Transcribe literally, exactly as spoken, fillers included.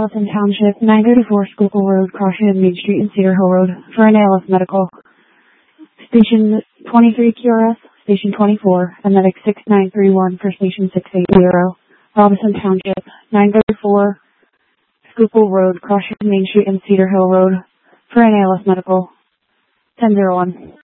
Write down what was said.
Robinson Township, nine thirty-four Schuylkill Road, crossing Main Street and Cedar Hill Road, for an A L S medical. Station twenty-three Q R S, Station twenty-four, and medic six nine three one for Station six eight zero. Robinson Township, nine thirty-four Schuylkill Road, crossing Main Street and Cedar Hill Road, for an A L S medical. ten zero one.